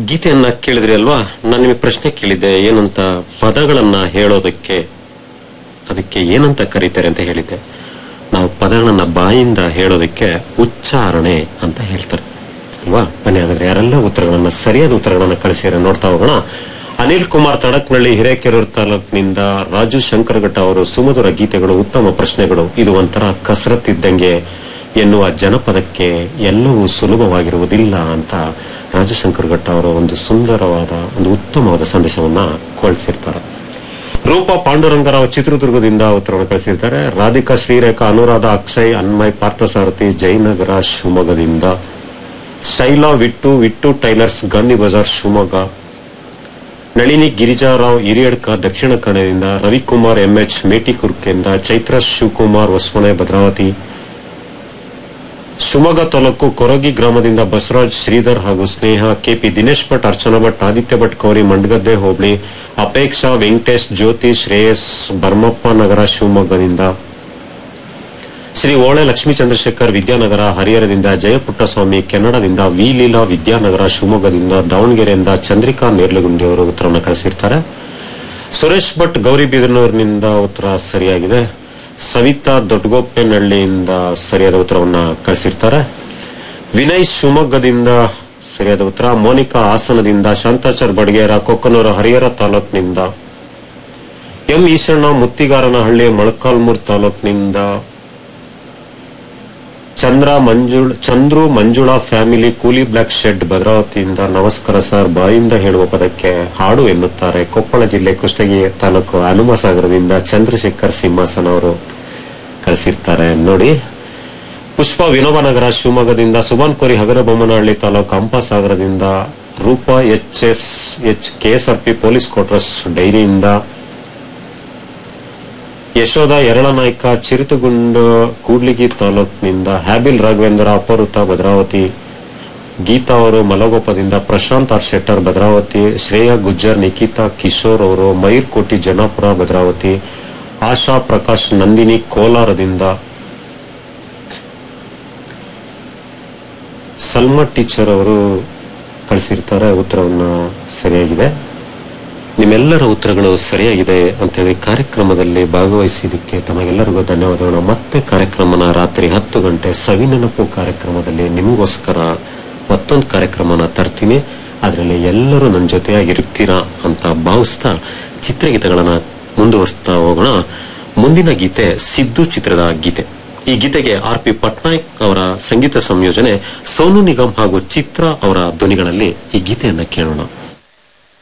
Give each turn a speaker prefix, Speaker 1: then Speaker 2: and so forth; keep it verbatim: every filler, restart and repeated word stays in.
Speaker 1: ಗೀತೆಯನ್ನ ಕೇಳಿದ್ರಿ ಅಲ್ವಾ? ನಾನು ನಿಮಗೆ ಪ್ರಶ್ನೆ ಕೇಳಿದ್ದೆ, ಏನಂತ ಪದಗಳನ್ನ ಹೇಳೋದಕ್ಕೆ ಅದಕ್ಕೆ ಏನಂತ ಕರೀತಾರೆ ಅಂತ ಹೇಳಿದ್ದೆ. ನಾವು ಪದಗಳನ್ನ ಬಾಯಿಂದ ಹೇಳೋದಕ್ಕೆ ಉಚ್ಚಾರಣೆ ಅಂತ ಹೇಳ್ತಾರೆ ಅಲ್ವಾ? ಬನ್ನಿ ಹಾಗಾದ್ರೆ ಯಾರೆಲ್ಲ ಉತ್ತರಗಳನ್ನ ಸರಿಯಾದ ಉತ್ತರಗಳನ್ನ ಕಳಿಸಿದ್ರೆ ನೋಡ್ತಾ ಹೋಗೋಣ. ಅನಿಲ್ ಕುಮಾರ್ ತಡಕ್ನಳ್ಳಿ ಹಿರೇಕೆರೂರು ತಾಲೂಕಿನಿಂದ, ರಾಜು ಶಂಕರಘಟ್ಟ ಅವರು ಸುಮಧುರ ಗೀತೆಗಳು, ಉತ್ತಮ ಪ್ರಶ್ನೆಗಳು, ಇದು ಒಂಥರ ಕಸರತ್ತಿದ್ದಂಗೆ ಎನ್ನುವ ಜನಪದಕ್ಕೆ ಎಲ್ಲವೂ ಸುಲಭವಾಗಿರುವುದಿಲ್ಲ ಅಂತ ರಾಜು ಶಂಕರಘಟ್ಟ ಅವರು ಒಂದು ಸುಂದರವಾದ ಒಂದು ಉತ್ತಮವಾದ ಸಂದೇಶವನ್ನ ಕಳಿಸಿರ್ತಾರೆ. ರೂಪಾ ಪಾಂಡುರಂಗರಾವ್ ಚಿತ್ರದುರ್ಗದಿಂದ ಉತ್ತರವನ್ನು ಕಳಿಸಿರ್ತಾರೆ. ರಾಧಿಕಾ ಶ್ರೀರೇಖಾ ಅನುರಾಧ ಅಕ್ಷಯ್ ಅನ್ಮಯ್ ಪಾರ್ಥಸಾರಥಿ ಜಯನಗರ ಶಿವಮೊಗ್ಗದಿಂದ, Shaila wit wit tailors Gandhi Bazaar Shivamogga, Nalini Girija Rao Hiriyadka ದಕ್ಷಿಣ ಕನ್ನಡದಿಂದ, ರವಿಕುಮಾರ್ ಎಂಎಚ್ ಮೇಟಿಕುರ್ಕೆಯಿಂದ, ಚೈತ್ರ ಶಿವಕುಮಾರ್ ಹೊಸಮನೆ ಭದ್ರಾವತಿ, ಶಿವಮೊಗ್ಗ ತಾಲೂಕು ಕೊರಗಿ ಗ್ರಾಮದಿಂದ ಬಸವರಾಜ್ ಶ್ರೀಧರ್ ಹಾಗೂ ಸ್ನೇಹ, ಕೆಪಿ ದಿನೇಶ್ ಭಟ್, ಅರ್ಚನಾ ಭಟ್, ಆದಿತ್ಯ ಭಟ್ ಕೌರಿ ಮಂಡಗದ್ದೆ ಹೋಬಳಿ, ಅಪೇಕ್ಷಾ ವೆಂಕಟೇಶ್, ಜ್ಯೋತಿ, ಶ್ರೇಯಸ್ ಬರ್ಮಪ್ಪ ನಗರ ಶಿವಮೊಗ್ಗದಿಂದ, ಶ್ರೀ ಓಳೆ ಲಕ್ಷ್ಮೀ ಚಂದ್ರಶೇಖರ್ ವಿದ್ಯಾನಗರ ಹರಿಹರದಿಂದ, ಜಯಪುಟ್ಟಸ್ವಾಮಿ ಕೆನಡಾದಿಂದ, ವಿ ಲೀಲಾ ವಿದ್ಯಾನಗರ ಶಿವಮೊಗ್ಗದಿಂದ, ದಾವಣಗೆರೆಯಿಂದ ಚಂದ್ರಿಕಾ ನೇರ್ಲಗುಂಡಿ ಅವರು ಉತ್ತರವನ್ನು ಕಳಿಸಿರ್ತಾರೆ. ಸುರೇಶ್ ಭಟ್ ಗೌರಿಬಿದನೂರಿನಿಂದ ಉತ್ತರ ಸರಿಯಾಗಿದೆ. ಸವಿತಾ ದೊಡ್ಡಗೋಪೇನಹಳ್ಳಿಯಿಂದ ಸರಿಯಾದ ಉತ್ತರವನ್ನ ಕಳಿಸಿರ್ತಾರೆ. ವಿನಯ್ ಶಿವಮೊಗ್ಗದಿಂದ ಸರಿಯಾದ ಉತ್ತರ. ಮೋನಿಕಾ ಹಾಸನದಿಂದ, ಶಾಂತಾಚಾರ್ ಬಡಗೇರ ಕೊಕ್ಕನೂರು ಹರಿಹರ ತಾಲೂಕಿನಿಂದ, ಎಂ ಈಶಣ್ಣ ಮುತ್ತಿಗಾರನಹಳ್ಳಿ ಮೊಳಕಾಲ್ಮೂರು ತಾಲೂಕಿನಿಂದ, ಚಂದ್ರ ಮಂಜುಳ್ ಚಂದ್ರು ಮಂಜುಳಾ ಫ್ಯಾಮಿಲಿ ಕೂಲಿ ಬ್ಲಾಕ್ ಶೆಡ್ ಭದ್ರಾವತಿಯಿಂದ, ನಮಸ್ಕಾರ ಸರ್, ಬಾಯಿಂದ ಹೇಳುವ ಪದಕ್ಕೆ ಹಾಡು ಎನ್ನುತ್ತಾರೆ. ಕೊಪ್ಪಳ ಜಿಲ್ಲೆ ಕುಷ್ಟಗಿ ತಾಲೂಕು ಹನುಮಸಾಗರದಿಂದ ಚಂದ್ರಶೇಖರ್ ಸಿಂಹಾಸನ ಅವರು ಕಳಿಸಿರ್ತಾರೆ ನೋಡಿ. ಪುಷ್ಪ ವಿನೋಬನಗರ ಶಿವಮೊಗ್ಗದಿಂದ, ಸುಭಾನ್ ಕೋರಿ Hagaribommanahalli taluk ಹಂಪಸಾಗರದಿಂದ, Roopa H S H KSRP police quarters ಡೈರಿಯಿಂದ, Yashoda ಯರಳನಾಯ್ಕ ಚಿರುತುಗುಂಡ Kudligi ತಾಲೂಕಿನಿಂದ, ಹ್ಯಾಬಿಲ್ ರಾಘವೇಂದ್ರ ಅಪರುತ ಭದ್ರಾವತಿ, ಗೀತಾ ಅವರು ಮಲಗೋಪದಿಂದ, ಪ್ರಶಾಂತ್ ಆರ್ ಶೆಟ್ಟರ್ ಭದ್ರಾವತಿ, ಶ್ರೇಯಾ ಗುಜ್ಜರ್, ನಿಖಿತಾ ಕಿಶೋರ್ ಅವರು ಮೈರ್ಕೋಟಿ ಜನಾಪುರ ಭದ್ರಾವತಿ, ಆಶಾ ಪ್ರಕಾಶ್ ನಂದಿನಿ ಕೋಲಾರದಿಂದ, ಸಲ್ಮಾ ಟೀಚರ್ ಅವರು ಕಳಿಸಿರ್ತಾರೆ. ಉತ್ತರವನ್ನ ಸರಿಯಾಗಿದೆ. ನಿಮ್ಮೆಲ್ಲರ ಉತ್ತರಗಳು ಸರಿಯಾಗಿದೆ ಅಂತ ಹೇಳಿ ಕಾರ್ಯಕ್ರಮದಲ್ಲಿ ಭಾಗವಹಿಸಿದ್ದಕ್ಕೆ ತಮಗೆಲ್ಲರಿಗೂ ಧನ್ಯವಾದಗಳು. ಮತ್ತೆ ಕಾರ್ಯಕ್ರಮನ ರಾತ್ರಿ ಹತ್ತು ಗಂಟೆ ಸವಿನೆನಪು ಕಾರ್ಯಕ್ರಮದಲ್ಲಿ ನಿಮಗೋಸ್ಕರ ಮತ್ತೊಂದು ಕಾರ್ಯಕ್ರಮನ ತರ್ತೀನಿ. ಅದರಲ್ಲಿ ಎಲ್ಲರೂ ನನ್ನ ಜೊತೆಯಾಗಿರ್ತೀರಾ ಅಂತ ಭಾವಿಸ್ತಾ ಚಿತ್ರಗೀತೆಗಳನ್ನ ಮುಂದುವರಿಸ್ತಾ ಹೋಗೋಣ. ಮುಂದಿನ ಗೀತೆ ಸಿದ್ದು ಚಿತ್ರದ ಗೀತೆ. ಈ ಗೀತೆಗೆ ಆರ್ ಪಿ ಪಟ್ನಾಯಕ್ ಅವರ ಸಂಗೀತ ಸಂಯೋಜನೆ, ಸೋನು ನಿಗಮ್ ಹಾಗೂ ಚಿತ್ರ ಅವರ ಧ್ವನಿಗಳಲ್ಲಿ ಈ ಗೀತೆಯನ್ನ ಕೇಳೋಣ.